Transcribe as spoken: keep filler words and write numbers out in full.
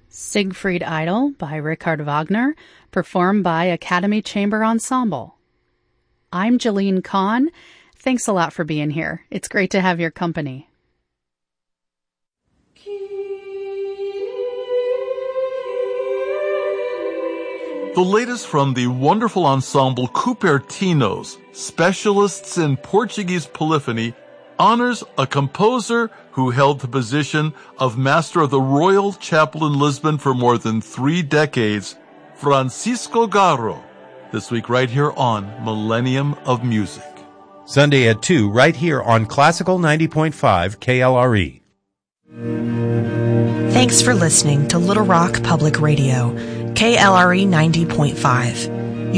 Siegfried Idol by Richard Wagner, performed by Academy Chamber Ensemble. I'm Jalene Kahn. Thanks a lot for being here. It's great to have your company. The latest from the wonderful ensemble Cupertinos, specialists in Portuguese polyphony, honors a composer who held the position of Master of the Royal Chapel in Lisbon for more than three decades, Francisco Garro. This week right here on Millennium of Music. Sunday at two, right here on Classical ninety point five K L R E. Thanks for listening to Little Rock Public Radio, K L R E ninety point five.